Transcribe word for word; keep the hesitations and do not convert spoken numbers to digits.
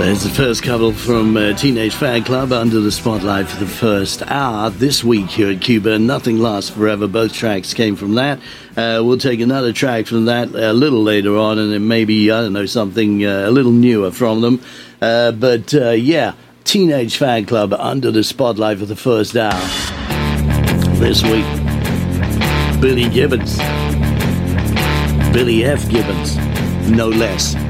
There's the first couple from uh, Teenage Fan Club under the spotlight for the first hour this week here at Cuba. Nothing Lasts Forever. Both tracks came from that. Uh, we'll take another track from that a little later on, and then maybe, I don't know, something uh, a little newer from them. Uh, but uh, yeah, Teenage Fan Club under the spotlight for the first hour this week. Billy Gibbons. Billy F. Gibbons, no less.